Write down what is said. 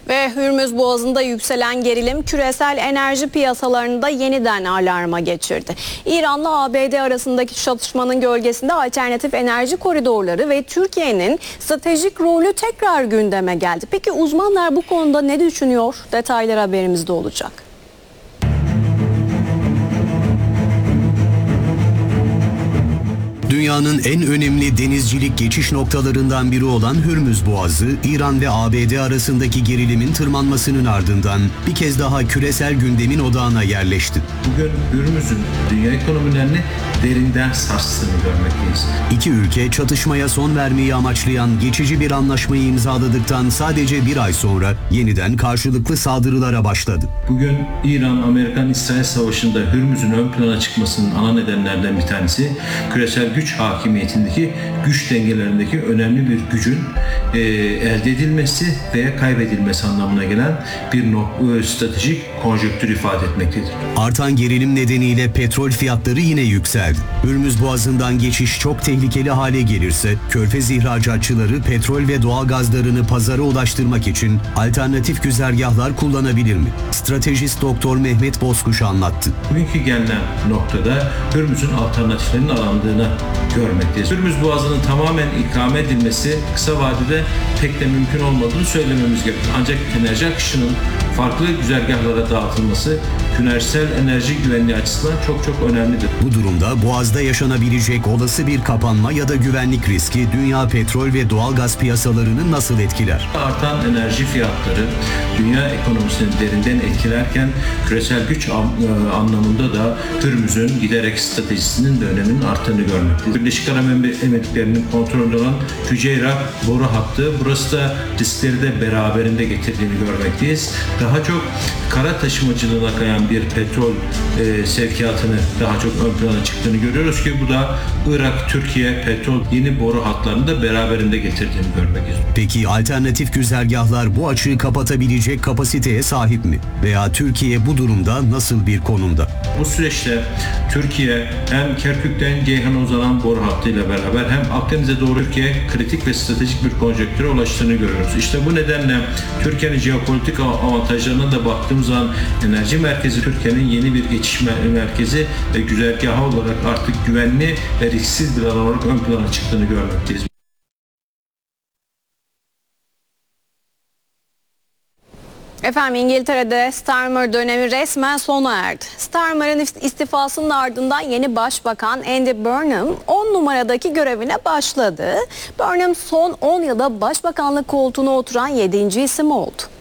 Ve Hürmüz Boğazı'nda yükselen gerilim küresel enerji piyasalarını da yeniden alarma geçirdi. İran'la ABD arasındaki çatışmanın gölgesinde alternatif enerji koridorları ve Türkiye'nin stratejik rolü tekrar gündeme geldi. Peki uzmanlar bu konuda ne düşünüyor? Detaylar haberimizde olacak. Dünyanın en önemli denizcilik geçiş noktalarından biri olan Hürmüz Boğazı, İran ve ABD arasındaki gerilimin tırmanmasının ardından bir kez daha küresel gündemin odağına yerleşti. Bugün Hürmüz'ün dünya ekonomilerini derinden sarstığını görmekteyiz. İki ülke çatışmaya son vermeyi amaçlayan geçici bir anlaşmayı imzaladıktan sadece bir ay sonra yeniden karşılıklı saldırılara başladı. Bugün İran-Amerikan-İsrail savaşında Hürmüz'ün ön plana çıkmasının ana nedenlerden bir tanesi küresel güç hakimiyetindeki güç dengelerindeki önemli bir gücün elde edilmesi veya kaybedilmesi anlamına gelen bir stratejik konjonktür ifade etmektedir. Artan gerilim nedeniyle petrol fiyatları yine yükseldi. Hürmüz Boğazı'ndan geçiş çok tehlikeli hale gelirse Körfez ihracatçıları petrol ve doğal gazlarını pazara ulaştırmak için alternatif güzergahlar kullanabilir mi? Stratejist Doktor Mehmet Bozkuş anlattı. Bugünkü gelinen noktada Hürmüz'ün alternatiflerinin arandığını görmekteyiz. Hürmüz Boğazı'nın tamamen ikame edilmesi kısa vadede pek de mümkün olmadığını söylememiz gerekir. Ancak enerji akışının farklı güzergahlara dağıtılması küresel enerji güvenliği açısından çok önemlidir. Bu durumda Boğaz'da yaşanabilecek olası bir kapanma ya da güvenlik riski dünya petrol ve doğal gaz piyasalarını nasıl etkiler? Artan enerji fiyatları dünya ekonomisini derinden etkilerken küresel güç anlamında da Hürmüz'ün giderek stratejisinin de öneminin arttığını görmekteyiz. Birleşik Arap Emirlikleri'nin kontrolünde olan Füceyra boru hattı, burası da riskleri de beraberinde getirdiğini görmekteyiz. Daha çok kara taşımacılığına kayan bir petrol sevkiyatını daha çok ön plana çıktığını görüyoruz ki bu da Irak, Türkiye petrol yeni boru hatlarını da beraberinde getirdiğini görmekteyiz. Peki alternatif güzergahlar bu açığı kapatabilecek kapasiteye sahip mi? Veya Türkiye bu durumda nasıl bir konumda? Bu süreçte Türkiye hem Kerkük'ten Ceyhan'a uzanan boru hattıyla beraber hem Akdeniz'e doğru Türkiye kritik ve stratejik bir konjonktüre ulaştığını görüyoruz. İşte bu nedenle Türkiye'nin jeopolitik avantajlarına da baktığımız zaman enerji merkezi Türkiye'nin yeni bir geçiş merkezi ve güzergahı olarak artık güvenli ve risksiz bir alan olarak ön plana çıktığını görmekteyiz. Efendim İngiltere'de Starmer dönemi resmen sona erdi. Starmer'ın istifasının ardından yeni başbakan Andy Burnham 10 numaradaki görevine başladı. Burnham son 10 yılda başbakanlık koltuğuna oturan 7. isim oldu.